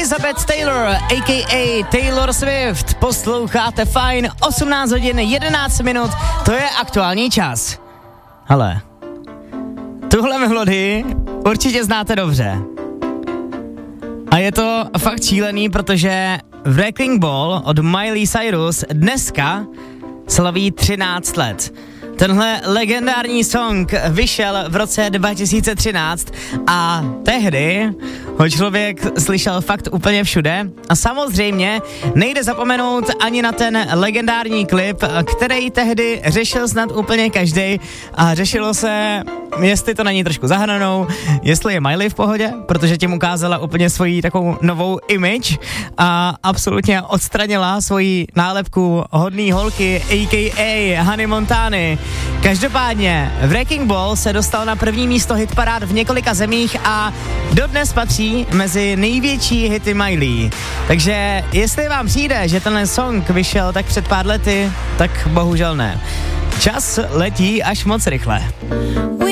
Elizabeth Taylor, a.k.a. Taylor Swift. Posloucháte Fajn, 18 hodin 11 minut, to je aktuální čas. Hele, tuhle melodii určitě znáte dobře. A je to fakt šílený, protože Wrecking Ball od Miley Cyrus dneska slaví 13 let. Tenhle legendární song vyšel v roce 2013 a tehdy ho člověk slyšel fakt úplně všude a samozřejmě nejde zapomenout ani na ten legendární klip, který tehdy řešil snad úplně každej a řešilo se, jestli to není trošku za hranou, jestli je Miley v pohodě, protože tím ukázala úplně svoji takovou novou image a absolutně odstranila svoji nálepku hodný holky a.k.a. Hannah Montany. Každopádně Wrecking Ball se dostal na první místo hitparád v několika zemích a dodnes patří mezi největší hity Miley. Takže jestli vám přijde, že tenhle song vyšel tak před pár lety, tak bohužel ne. Čas letí až moc rychle.